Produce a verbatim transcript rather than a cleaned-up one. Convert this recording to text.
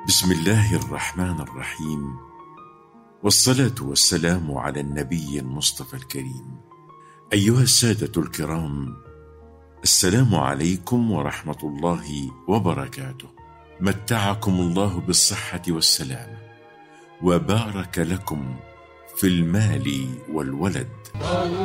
بسم الله الرحمن الرحيم، والصلاة والسلام على النبي المصطفى الكريم. أيها السادة الكرام، السلام عليكم ورحمة الله وبركاته. متعكم الله بالصحة والسلامة، وبارك لكم في المال والولد.